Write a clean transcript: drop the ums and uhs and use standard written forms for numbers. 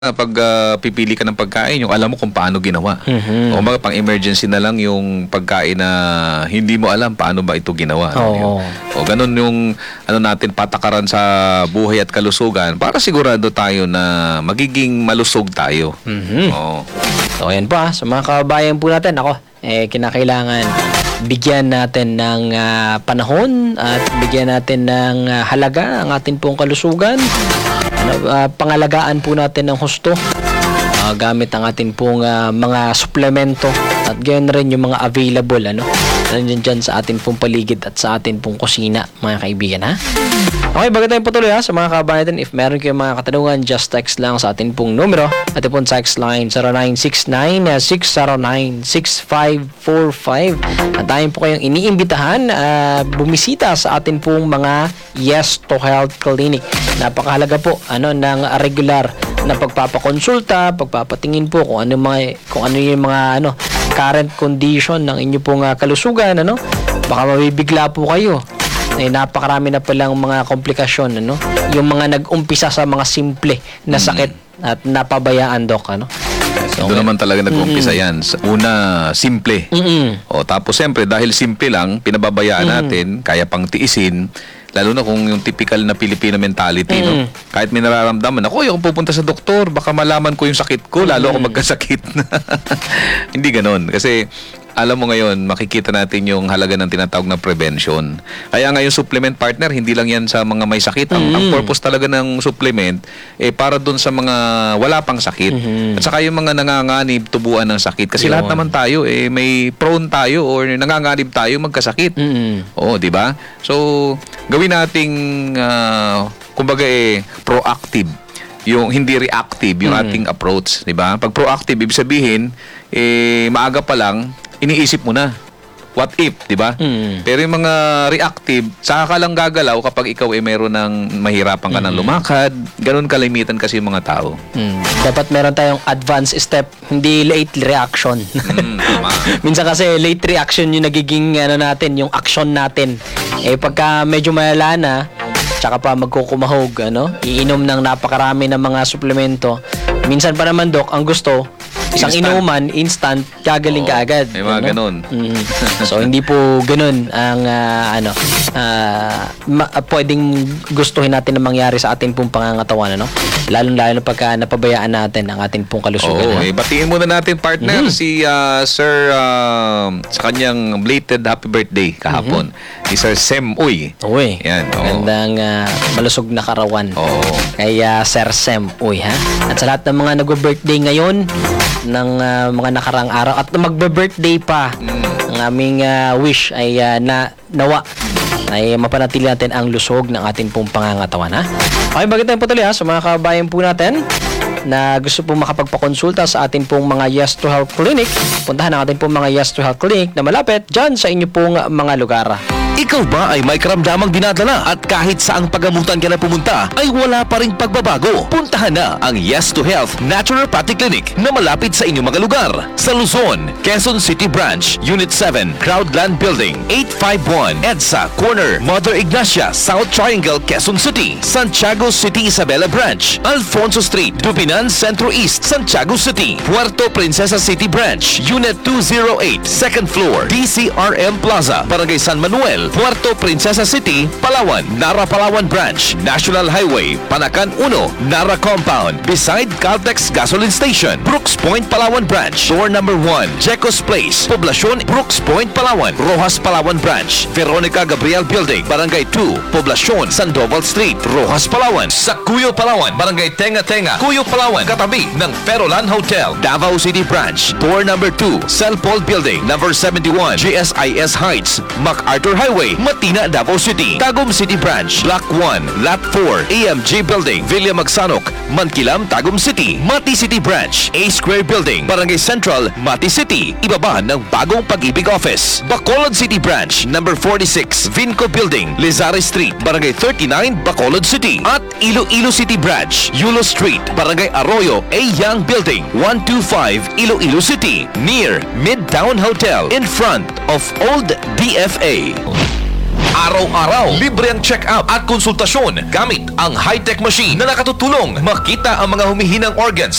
Pag pipili ka ng pagkain, yung alam mo kung paano ginawa. O mga pang-emergency na lang yung pagkain na hindi mo alam paano ba ito ginawa. O ganun yung natin patakaran sa buhay at kalusugan para sigurado tayo na magiging malusog tayo. So ayan po sa mga kababayan po natin, kinakailangan bigyan natin ng panahon at bigyan natin ng halaga ang atin pong kalusugan. Pangalagaan po natin ng husto gamit ang atin pong mga suplemento at gayon rin yung mga available nandiyan dyan sa atin pong paligid at sa atin pong kusina, mga kaibigan, ha? Okay, bago tayong patuloy sa mga kababayan natin, if meron kayong mga katanungan, just text lang sa atin pong numero at pong text line 0969-609-6545 at tayo po kayong iniimbitahan bumisita sa atin pong mga Yes to Health Clinic. Napakahalaga po ng regular na pagpapakonsulta, pagpapatingin po kung ano yung mga current condition ng inyo pong kalusugan, baka mabibigla po kayo. Napakarami na palang mga komplikasyon, yung mga nag-umpisa sa mga simple na sakit at napabayaan, Dok, So, doon naman talaga nag-umpisa yan. Una, simple. O, tapos siyempre, dahil simple lang, pinababayaan natin, kaya pang tiisin, lalo na kung yung typical na Filipino mentality, kahit may nararamdaman, ako yung pupunta sa doktor, baka malaman ko yung sakit ko, lalo ako magkasakit. Hindi ganon. Kasi, alam mo ngayon, makikita natin yung halaga ng tinatawag na prevention. Kaya ngayon, supplement partner, hindi lang yan sa mga may sakit. Ang purpose talaga ng supplement, para dun sa mga wala pang sakit. At saka yung mga nanganganib, tubuan ng sakit. Kasi lahat naman tayo, may prone tayo or nanganganib tayo magkasakit. Oo, di ba? So, gawin nating, kumbaga proactive. Yung hindi reactive, yung ating approach. Di ba? Pag proactive, ibig sabihin, maaga pa lang, iniisip mo na. What if, di ba? Pero yung mga reactive, saka ka lang gagalaw kapag ikaw meron ng mahirapan ka ng lumakad. Ganun kalimitan kasi yung mga tao. Dapat meron tayong advance step, hindi late reaction. Minsan kasi late reaction yung nagiging natin, yung action natin. Pagka medyo malala na, tsaka pa magkukumahog, iinom ng napakarami ng mga suplemento. Minsan pa naman, Dok, ang gusto, isang inuman, instant, gagaling ka agad. May mga ganun. So, hindi po ganun ang pwedeng gustuhin natin na mangyari sa ating pong pangangatawan, Lalo-lalo na pagka napabayaan natin ang ating pong kalusugan. Batiin muna natin, partner, si Sir, sa kanyang belated happy birthday kahapon. Si Sir Sem Uy. Yan. Magandang malusog na karawan. Kay Sir Sem Uy, ha? At sa lahat ng mga nag-birthday ngayon, ng mga nakarang araw at magbe-birthday pa, ang aming wish ay nawa ay mapanatili natin ang lusog ng ating pong pangangatawan, ha? Okay, bago tayong patuloy sa mga kababayan po natin na gusto po makapagpakonsulta sa ating pong mga Yes to Health Clinic, puntahan ang ating pong mga Yes to Health Clinic na malapit dyan sa inyo pong mga lugar. Ikaw ba ay may karamdamang dinadala at kahit saang pagamutan ka na pumunta ay wala pa ring pagbabago? Puntahan na ang Yes to Health Naturopathic Clinic na malapit sa inyong mga lugar. Sa Luzon, Quezon City Branch, Unit 7, Crowdland Building, 851 EDSA Corner, Mother Ignacia, South Triangle, Quezon City, Santiago City Isabela Branch, Alfonso Street, Dupinan Centro East, Santiago City, Puerto Princesa City Branch, Unit 208, Second Floor, DCRM Plaza, Barangay San Manuel, Puerto Princesa City, Palawan, Nara Palawan Branch, National Highway, Panacan 1, Nara Compound, beside Caltex Gasoline Station, Brooks Point, Palawan Branch, Door number 1, Jecos Place, Poblacion, Brooks Point, Palawan, Rojas Palawan Branch, Veronica Gabriel Building, Barangay 2, Poblacion, Sandoval Street, Rojas Palawan, sa Cuyo Palawan, Barangay Tenga Tenga, Cuyo Palawan, katabi ng Ferolan Hotel, Davao City Branch, Door number 2, Celpol Building, number 71, GSIS Heights, MacArthur Highway, Matina, Davao City, Tagum City Branch, Block 1, Lot 4, AMG Building, Villa Magsanok, Mankilam, Tagum City, Mati City Branch, A Square Building, Barangay Central, Mati City, ibaba ng bagong Pag-ibig Office, Bacolod City Branch, number 46, Vinco Building, Lizari Street, Barangay 39, Bacolod City, at Iloilo City Branch, Yulo Street, Barangay Arroyo, A Young Building, 125, Iloilo City, near Midtown Hotel, in front of Old DFA. araw-araw. Libre ang check-up at konsultasyon gamit ang high-tech machine na nakatutulong makita ang mga humihinang organs